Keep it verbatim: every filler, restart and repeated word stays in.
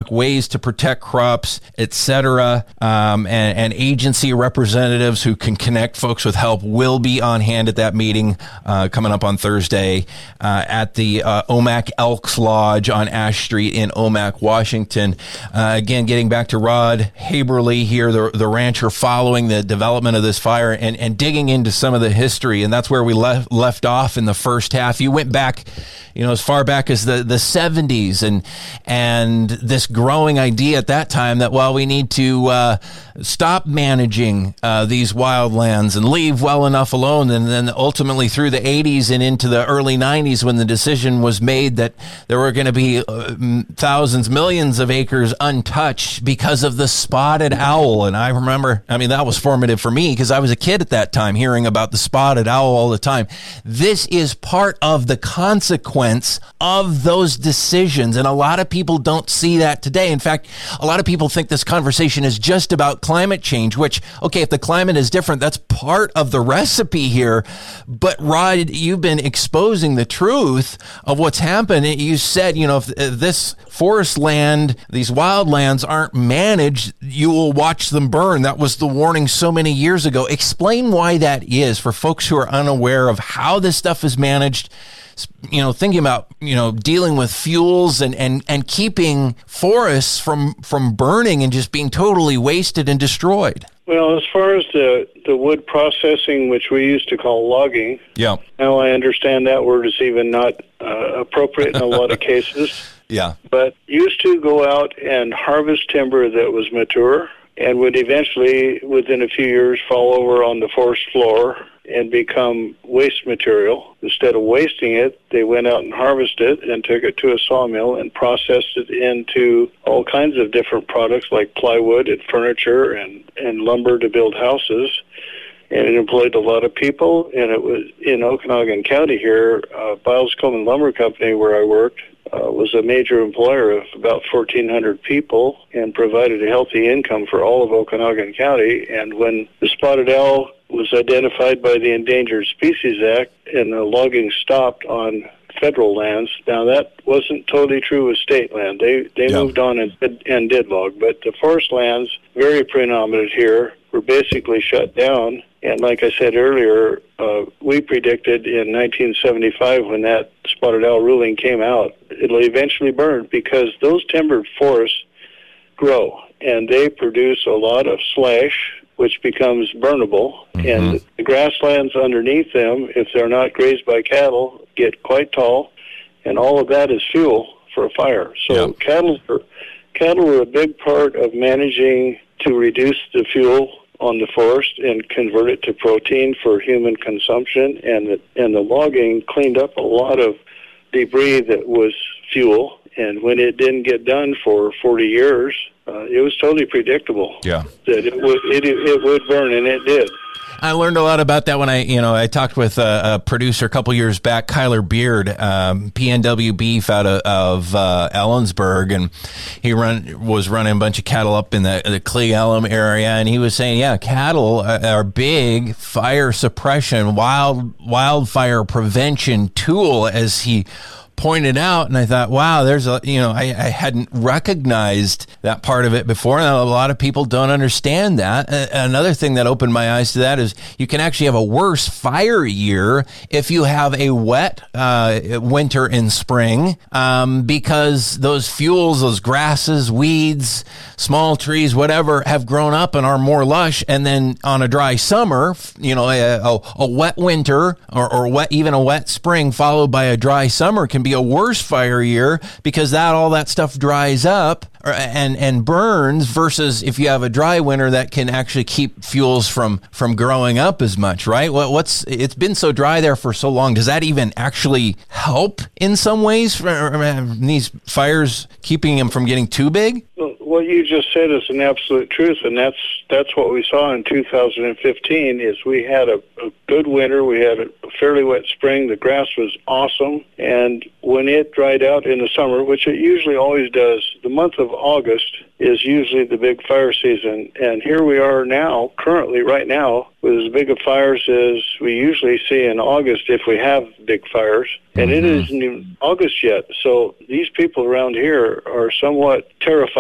talk ways to protect crops, et cetera. Um, and, and agency representatives who can connect folks with help will be on hand at that meeting uh, coming up on Thursday uh, at the uh, Omak Elks Lodge on Ash Street in Omak, Washington. Uh, again, getting back to Rod Haberly here, the, the rancher following the development of this fire and, and digging into some of the history. And that's where we left, left off in the first half. You went back, you know, as far back as the, the seventies and and this growing idea at that time that, well, we need to uh, stop managing uh, these wildlands and leave well enough alone. And then ultimately through the eighties and into the early nineties when the decision was made that there were going to be uh, thousands, millions of acres untouched because of the spotted owl. And I remember, I mean, that was formative for me because I was a kid at that time hearing about the spotted owl all the time. This is part of the consequence of those decisions. And a lot of people don't see that today. In fact, a lot of people think this conversation is just about climate change, which, okay, if the climate is different, that's part of the recipe here. But Rod, you've been exposing the truth of what's happened. You said, you know, if, if this forest land, these wildlands aren't managed, you will watch them burn. That was the warning so many years ago. Explain why that is for folks who are unaware of how this stuff is managed. You know, thinking about, you know, dealing with fuels and, and, and keeping forests from, from burning and just being totally wasted and destroyed. Well, as far as the, the wood processing, which we used to call logging, yeah. Now I understand that word is even not uh, appropriate in a lot of cases. Yeah. But used to go out and harvest timber that was mature and would eventually, within a few years, fall over on the forest floor and become waste material. Instead of wasting it, they went out and harvested it and took it to a sawmill and processed it into all kinds of different products like plywood and furniture and, and lumber to build houses. And it employed a lot of people, and it was in Okanagan County here, uh, Biles Coleman Lumber Company, where I worked, uh, was a major employer of about fourteen hundred people and provided a healthy income for all of Okanagan County. And when the spotted owl was identified by the Endangered Species Act and the logging stopped on federal lands, now that wasn't totally true with state land. They they yeah. moved on and did, and did log, but the forest lands, very predominant here, were basically shut down. And like I said earlier, uh, we predicted in nineteen seventy-five when that spotted owl ruling came out, it'll eventually burn because those timbered forests grow and they produce a lot of slash, which becomes burnable. Mm-hmm. And the grasslands underneath them, if they're not grazed by cattle, get quite tall, and all of that is fuel for a fire. So yeah. cattle, are, cattle are a big part of managing to reduce the fuel on the forest and convert it to protein for human consumption, and the, and the logging cleaned up a lot of debris that was fuel. And when it didn't get done for forty years, uh, it was totally predictable yeah. that it would it, it would burn, and it did. I learned a lot about that when I, you know, I talked with a, a producer a couple years back, Kyler Beard, um, P N W Beef out of, of uh, Ellensburg, and he run was running a bunch of cattle up in the, the Cle Elum area, and he was saying, yeah, cattle are big fire suppression, wild wildfire prevention tool, as he pointed out. And I thought, wow, there's a, you know, I, I hadn't recognized that part of it before. And a lot of people don't understand that. Uh, another thing that opened my eyes to that is you can actually have a worse fire year if you have a wet uh, winter and spring, um, because those fuels, those grasses, weeds, small trees, whatever, have grown up and are more lush. And then on a dry summer, you know, a, a, a wet winter or, or wet, even a wet spring followed by a dry summer can be a worse fire year because that all that stuff dries up or, and and burns, versus if you have a dry winter that can actually keep fuels from from growing up as much, right? What, what's it's been so dry there for so long. Does that even actually help in some ways for these fires, keeping them from getting too big? Well, what you just said is an absolute truth, and that's that's what we saw in two thousand fifteen. Is we had a, a good winter, we had a fairly wet spring, the grass was awesome, and when it dried out in the summer, which it usually always does, the month of August is usually the big fire season. And here we are now, currently, right now, with as big of fires as we usually see in August if we have big fires. And mm-hmm. it isn't even August yet. So these people around here are somewhat terrified